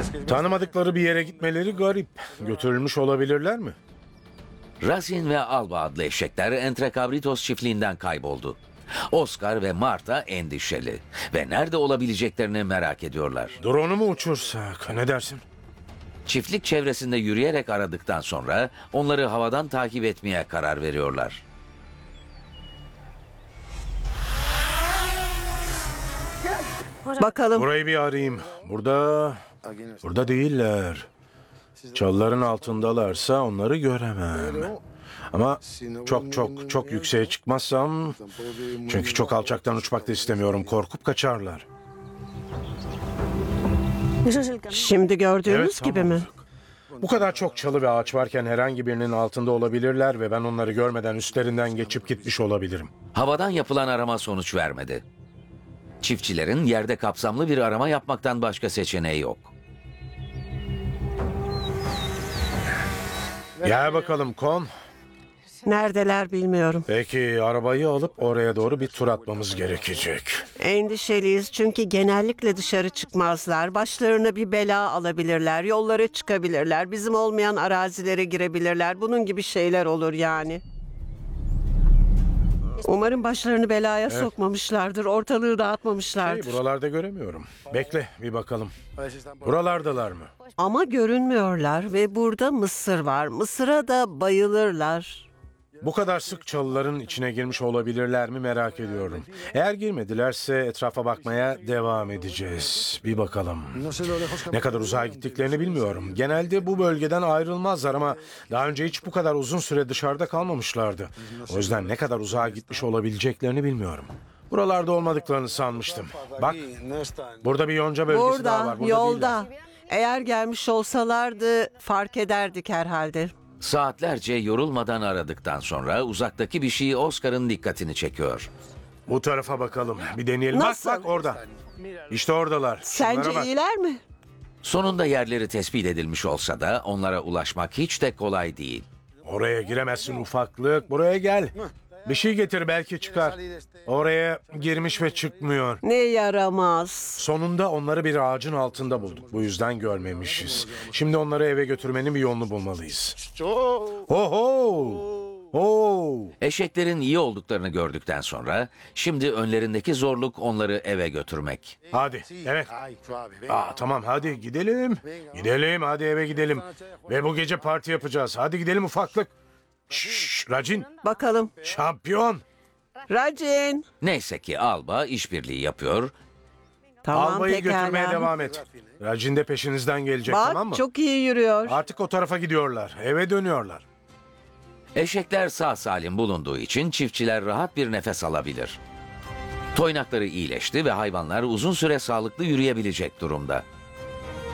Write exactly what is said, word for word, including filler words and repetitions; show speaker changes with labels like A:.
A: Tanımadıkları bir yere gitmeleri garip. Götürülmüş olabilirler mi?
B: Razin ve Alba adlı eşekler Entrecabritos çiftliğinden kayboldu. Oscar ve Marta endişeli ve nerede olabileceklerini merak ediyorlar.
A: Drone'u mu uçursak? Ne dersin?
B: Çiftlik çevresinde yürüyerek aradıktan sonra onları havadan takip etmeye karar veriyorlar.
C: Bakalım.
A: Burayı bir arayayım. Burada... Burada değiller. Çalıların altındalarsa onları göremem. Ama çok çok çok yükseğe çıkmazsam... Çünkü çok alçaktan uçmak da istemiyorum. Korkup kaçarlar.
C: Şimdi gördüğünüz
A: Evet,
C: gibi
A: tamam.
C: mi?
A: Bu kadar çok çalı ve ağaç varken herhangi birinin altında olabilirler ve ben onları görmeden üstlerinden geçip gitmiş olabilirim.
B: Havadan yapılan arama sonuç vermedi. Çiftçilerin yerde kapsamlı bir arama yapmaktan başka seçeneği yok.
A: Gel bakalım Kon.
C: Neredeler bilmiyorum.
A: Peki arabayı alıp oraya doğru bir tur atmamız gerekecek.
C: Endişeliyiz çünkü genellikle dışarı çıkmazlar. Başlarına bir bela alabilirler, yollara çıkabilirler, bizim olmayan arazilere girebilirler. Bunun gibi şeyler olur yani. Umarım başlarını belaya sokmamışlardır, ortalığı dağıtmamışlardır.
A: Hey, buralarda göremiyorum. Bekle bir bakalım. Buralardalar mı?
C: Ama görünmüyorlar ve burada mısır var. Mısıra da bayılırlar.
A: Bu kadar sık çalıların içine girmiş olabilirler mi merak ediyorum. Eğer girmedilerse etrafa bakmaya devam edeceğiz. Bir bakalım. Ne kadar uzağa gittiklerini bilmiyorum. Genelde bu bölgeden ayrılmazlar ama daha önce hiç bu kadar uzun süre dışarıda kalmamışlardı. O yüzden ne kadar uzağa gitmiş olabileceklerini bilmiyorum. Buralarda olmadıklarını sanmıştım. Bak, burada bir yonca bölgesi daha
C: Burada,
A: var. Burada
C: yolda.
A: değiller.
C: Eğer gelmiş olsalardı fark ederdik herhalde.
B: Saatlerce yorulmadan aradıktan sonra uzaktaki bir şey Oscar'ın dikkatini çekiyor.
A: Bu tarafa bakalım. Bir deneyelim.
C: Nasıl?
A: Bak bak orada. İşte oradalar.
C: Sence
A: Şunlara bak.
C: iyiler mi?
B: Sonunda yerleri tespit edilmiş olsa da onlara ulaşmak hiç de kolay değil.
A: Oraya giremezsin ufaklık. Buraya gel. Bir şey getir belki çıkar. Oraya girmiş ve çıkmıyor.
C: Ne yaramaz.
A: Sonunda onları bir ağacın altında bulduk. Bu yüzden görmemişiz. Şimdi onları eve götürmenin bir yolunu bulmalıyız. Oho! Oo!
B: Eşeklerin iyi olduklarını gördükten sonra şimdi önlerindeki zorluk onları eve götürmek.
A: Hadi, evet. Aa, tamam hadi gidelim. Gidelim hadi eve gidelim. Ve bu gece parti yapacağız. Hadi gidelim ufaklık. Şşş, Racin,
C: Bakalım.
A: şampiyon.
C: Racin.
B: Neyse ki Alba işbirliği yapıyor.
C: Tamam
A: Albayı
C: pekala.
A: götürmeye devam et. Racin de peşinizden gelecek,
C: Bak
A: tamam mı?
C: çok iyi yürüyor.
A: Artık o tarafa gidiyorlar. Eve dönüyorlar.
B: Eşekler sağ salim bulunduğu için çiftçiler rahat bir nefes alabilir. Toynakları iyileşti ve hayvanlar uzun süre sağlıklı yürüyebilecek durumda.